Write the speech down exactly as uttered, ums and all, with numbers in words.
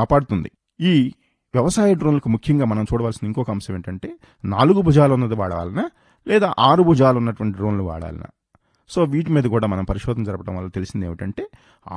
కాపాడుతుంది. ఈ వ్యవసాయ డ్రోన్లకు ముఖ్యంగా మనం చూడవలసిన ఇంకొక అంశం ఏంటంటే నాలుగు భుజాలు ఉన్నది వాడాలనా లేదా ఆరు భుజాలు ఉన్నటువంటి డ్రోన్లు వాడాలనా. సో వీటి మీద కూడా మనం పరిశోధన జరపడం వల్ల తెలిసింది ఏమిటంటే